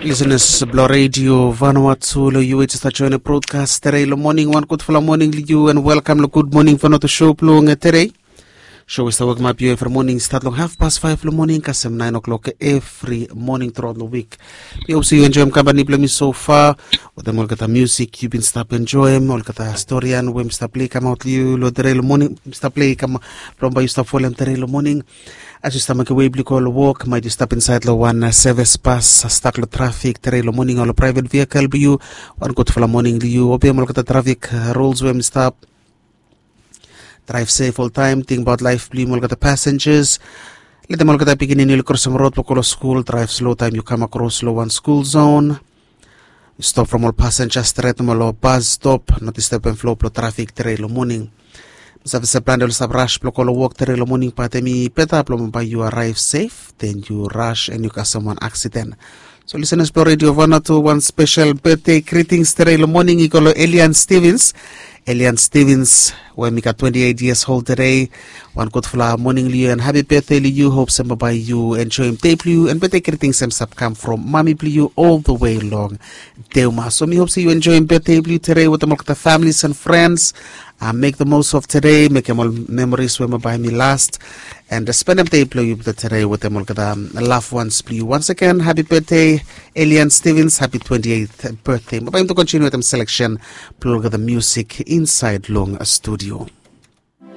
Listeners, Blo Radio, Vanuatu, lo you just join a broadcast today, lo morning, one good for morning, you and welcome, lo good morning, Vanuatu show, plong today. Show is the work map you every morning, start long 5:30 in the morning, kasem 9 o'clock every morning throughout the week. We hope you enjoy company play me so far. With them all got music, you've been stop enjoy them, all got historian, we stop play come out you, lo today morning, stop play come from by you stop fall and today morning. As you start make a way, blue call walk, might you stop inside the one service pass, stuck the traffic, today morning, all a private vehicle, be you, one good for the morning, you, obey all got the traffic rules when stop. Drive safe all time, think about life, blame all the passengers. Let them all get beginning, you'll cross some road, local school, drive slow time, you come across slow one school zone. You stop from all passengers, straight them all bus stop, not step and flow, traffic, trail morning. Service plan, you'll stop rush, local walk, trail morning, patemi, peta, by you arrive safe, then you rush and you cause someone accident. So listeners, Blo Radio Vanuatu, one special birthday greetings trail morning, you call Elian Stevens. Elian Stevens, when we got 28 years old today. One good flower morning Liu and happy birthday Liu. Hope some by you enjoy him tape Liu and birthday greetings some come from Mommy Liu all the way along Deuma. So me hope so you enjoy him birthday Liu today with the families and friends. Make the most of today, make them all memories when by me last. And spend them day Liu today with them all loved ones Liu. Once again, happy birthday Elian Stevens, happy 28th birthday. I'm to continue with them selection, plug the music inside Long Studio.